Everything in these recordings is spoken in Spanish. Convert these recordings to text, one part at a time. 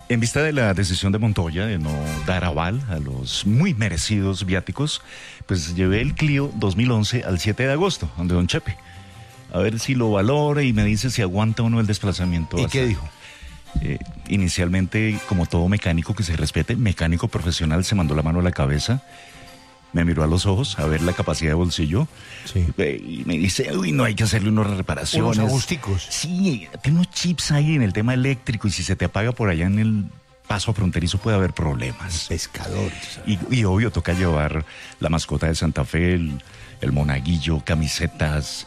En vista de la decisión de Montoya de no dar aval a los muy merecidos viáticos, pues llevé el Clio 2011 al 7 de agosto, donde don Chepe. A ver si lo valora y me dice si aguanta o no el desplazamiento. ¿Y qué dijo? Inicialmente, como todo mecánico que se respete, mecánico profesional, se mandó la mano a la cabeza, me miró a los ojos a ver la capacidad de bolsillo, sí, y me dice, uy, no hay que hacerle unas reparaciones. Unos ajusticos. Sí, tiene unos chips ahí en el tema eléctrico y si se te apaga por allá en el paso fronterizo puede haber problemas. Pescador. Y obvio, toca llevar la mascota de Santa Fe, el monaguillo, camisetas.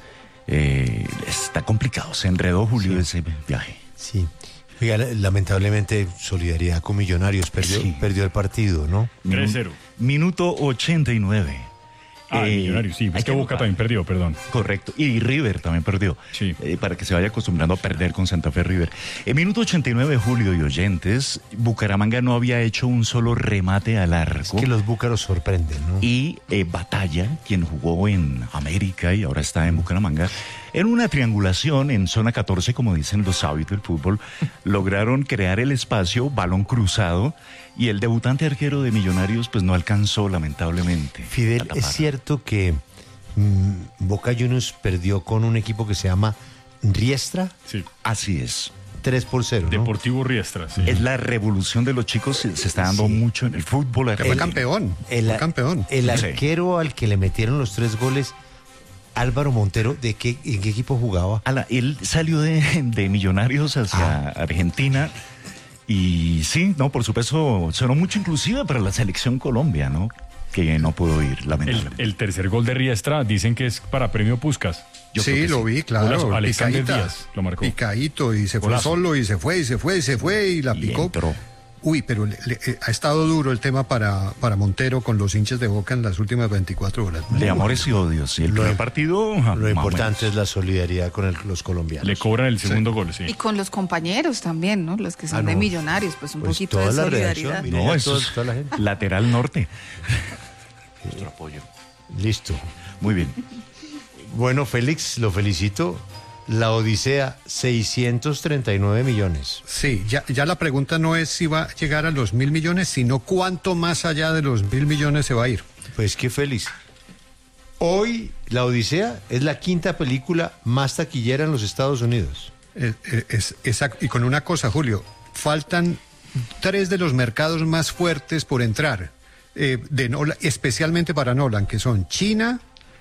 Está complicado, se enredó Julio ese viaje. Sí. Oiga, lamentablemente, solidaridad con Millonarios, perdió el partido, ¿no? 3-0. Minuto 89. Millonarios, sí. Es que Boca también perdió, perdón. Correcto. Y River también perdió. Sí. Para que se vaya acostumbrando a perder con Santa Fe River. En minuto 89, Julio y oyentes, Bucaramanga no había hecho un solo remate al arco. Es que los búcaros sorprenden, ¿no? Y Batalla, quien jugó en América y ahora está en Bucaramanga, en una triangulación en zona 14, como dicen los sabios del fútbol, lograron crear el espacio, balón cruzado, y el debutante arquero de Millonarios pues no alcanzó, lamentablemente. Fidel, ¿es cierto que Boca Juniors perdió con un equipo que se llama Riestra? Sí. Así es. 3-0, ¿no? Deportivo Riestra, sí. Es la revolución de los chicos, se está dando mucho en el fútbol. Fue campeón. Fue campeón. El arquero al que le metieron los 3 goles, Álvaro Montero, ¿en qué equipo jugaba? Él salió de Millonarios hacia Argentina y sí, no, por supuesto, sonó mucho inclusive para la selección Colombia, ¿no? Que no pudo ir, lamentablemente. El tercer gol de Riestra dicen que es para premio Puskás. Sí, lo vi, claro. Alexander Díaz lo marcó. Picadito, y se fue solo, y se fue, y la picó. Entró. Uy, pero ha estado duro el tema para Montero con los hinchas de Boca en las últimas 24 horas. De amores y odios. Y el primer partido... Lo importante es la solidaridad con los colombianos. Le cobran el segundo gol, sí. Y con los compañeros también, ¿no? Los que son de Millonarios, pues un poquito de solidaridad. No, eso es toda la gente. Lateral norte. Nuestro apoyo. Listo. Muy bien. Bueno, Félix, lo felicito. La Odisea, 639 millones. Sí, ya la pregunta no es si va a llegar a los 1.000 millones, sino cuánto más allá de los 1.000 millones se va a ir. Pues qué feliz. Hoy, La Odisea es la 5ª película más taquillera en los Estados Unidos. Exacto. Y con una cosa, Julio, faltan 3 de los mercados más fuertes por entrar, de Nolan, especialmente para Nolan, que son China,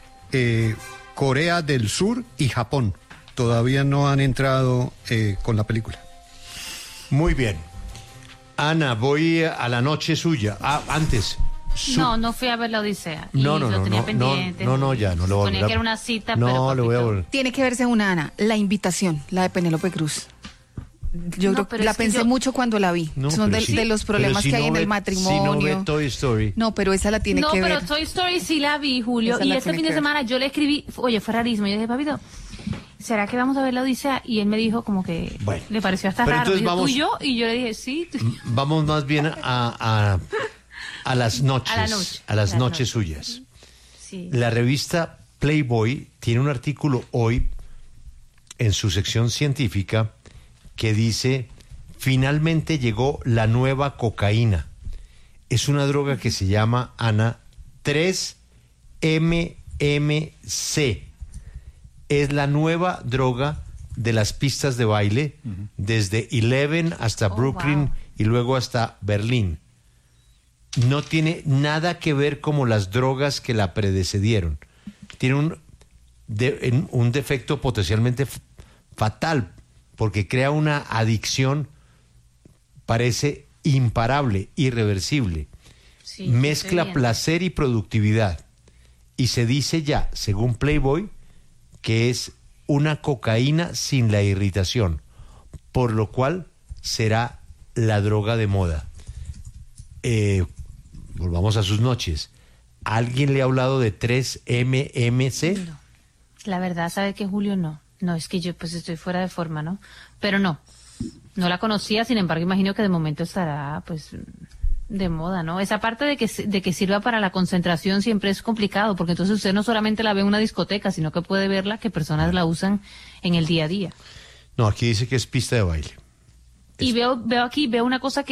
Corea del Sur y Japón. Todavía no han entrado con la película. Muy bien. Ana, voy a la noche suya. Antes. No fui a ver La Odisea. Lo tenía pendiente. Ya, no lo voy a volver. Suponía que era una cita, no, pero lo voy a volver. Tiene que verse una, Ana, La Invitación, la de Penélope Cruz. Yo creo que la pensé mucho cuando la vi. Son de los problemas que hay en el matrimonio. Si no ve Toy Story. No, pero esa la tiene que ver. No, pero Toy Story sí la vi, Julio. Y este fin de semana yo le escribí, oye, fue rarísimo. Yo dije, papito, ¿será que vamos a ver La Odisea? Y él me dijo como que le pareció hasta raro. Dijo, ¿tú y yo? Y yo le dije, sí. Vamos más bien a las noches. A las noches suyas. Sí. La revista Playboy tiene un artículo hoy en su sección científica que dice, finalmente llegó la nueva cocaína. Es una droga que se llama, Ana, 3-MMC. Es la nueva droga de las pistas de baile, desde Eleven hasta Brooklyn y luego hasta Berlín. No tiene nada que ver como las drogas que la predecedieron. Tiene un defecto potencialmente fatal, porque crea una adicción, parece imparable, irreversible. Sí, mezcla placer y productividad. Y se dice ya, según Playboy, que es una cocaína sin la irritación, por lo cual será la droga de moda. Volvamos a sus noches. ¿Alguien le ha hablado de 3-MMC? No. La verdad, ¿sabe qué, Julio? No, es que yo pues estoy fuera de forma, ¿no? Pero no la conocía, sin embargo, imagino que de momento estará, pues, de moda, ¿no? Esa parte de que sirva para la concentración siempre es complicado, porque entonces usted no solamente la ve en una discoteca, sino que puede verla que personas la usan en el día a día. No, aquí dice que es pista de baile. Y veo una cosa que